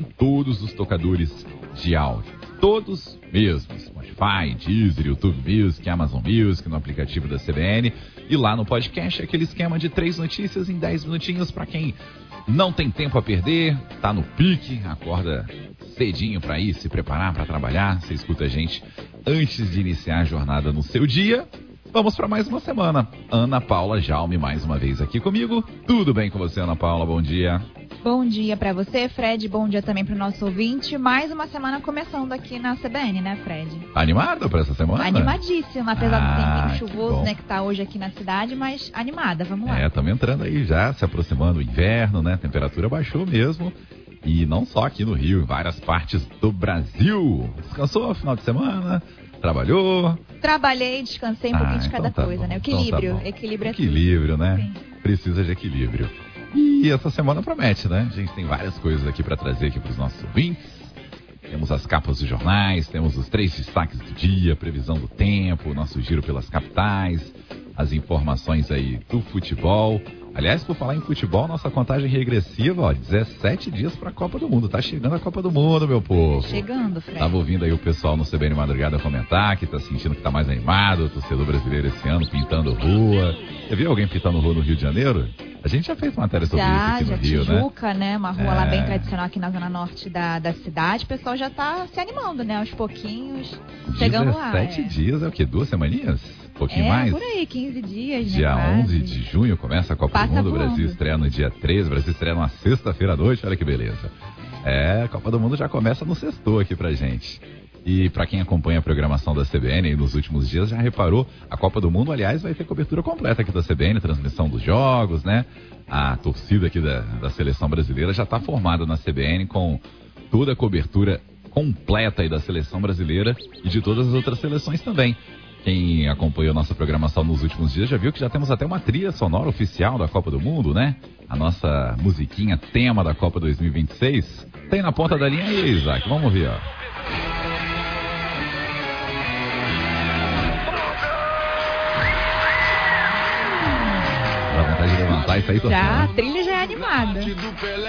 em todos os tocadores de áudio. Todos mesmo. Spotify, Deezer, YouTube Music, Amazon Music, no aplicativo da CBN. E lá no podcast, aquele esquema de 3 notícias em 10 minutinhos para quem não tem tempo a perder, tá no pique, acorda cedinho para ir se preparar para trabalhar. Você escuta a gente antes de iniciar a jornada no seu dia. Vamos para mais uma semana. Ana Paula Jaume mais uma vez aqui comigo. Tudo bem com você, Ana Paula? Bom dia. Bom dia para você, Fred. Bom dia também para o nosso ouvinte. Mais uma semana começando aqui na CBN, né, Fred? Animada para essa semana? Animadíssima, apesar do tempo chuvoso, né, que tá hoje aqui na cidade, mas animada, vamos lá. Estamos entrando aí já, se aproximando do inverno, né? A temperatura baixou mesmo. E não só aqui no Rio, em várias partes do Brasil. Descansou no final de semana? Trabalhou? Trabalhei, descansei um pouquinho de cada coisa, né? Equilíbrio, equilíbrio é tudo. Equilíbrio, né? Sim. Precisa de equilíbrio. E essa semana promete, né? A gente tem várias coisas aqui para trazer aqui para os nossos ouvintes. Temos as capas dos jornais, temos os 3 destaques do dia, previsão do tempo, nosso giro pelas capitais, as informações aí do futebol. Aliás, por falar em futebol, nossa contagem regressiva, ó, 17 dias para a Copa do Mundo. Tá chegando a Copa do Mundo, meu povo. Chegando, Fred. Tava ouvindo aí o pessoal no CBN Madrugada comentar que tá sentindo que tá mais animado, o torcedor brasileiro esse ano pintando rua. Você viu alguém pintando rua no Rio de Janeiro? A gente já fez matéria sobre isso aqui no Rio, Tijuca, né? Uma rua lá bem tradicional aqui na zona norte da cidade. O pessoal já tá se animando, né? Aos pouquinhos, chegando lá. 17 dias é o quê? 2 semaninhas? Um pouquinho mais? Por aí, 15 dias, Dia né? 11 de junho começa a Copa do Mundo. O Brasil estreia no dia 13, o Brasil estreia numa sexta-feira à noite, olha que beleza. A Copa do Mundo já começa no sextou aqui pra gente. E para quem acompanha a programação da CBN nos últimos dias, já reparou, a Copa do Mundo, aliás, vai ter cobertura completa aqui da CBN, transmissão dos jogos, né? A torcida aqui da seleção brasileira já está formada na CBN com toda a cobertura completa aí da seleção brasileira e de todas as outras seleções também. Quem acompanhou nossa programação nos últimos dias já viu que já temos até uma trilha sonora oficial da Copa do Mundo, né? A nossa musiquinha tema da Copa 2026. Tem na ponta da linha aí, Isaac. Vamos ver, ó. Dá vontade de levantar e sair tocando. Já, a trilha já é animada.